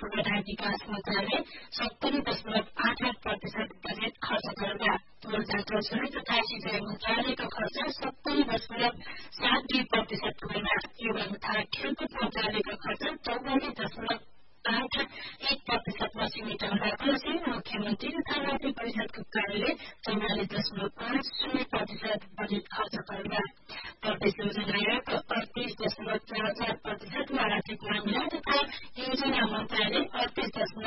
पूर्वाधार विकास मन्त्रालय 70.88% बजेट खर्च गरेका ऊर्जा जलस्रोत तथा सिंचाई मन्त्रालयको खर्च 70.72% पुगेमा युवा तथा खेलकुद मन्त्रालयको खर्च 84.81% सीमित हुँदापछि मुख्यमन्त्री तथा मन्त्री परिषदको कार्यालय 44.50% बजेट खर्च गरेका प्रदेश योजना आयोगको 38.44% वा आर्थिक मामिला तथा योजना मन्त्रालय 38.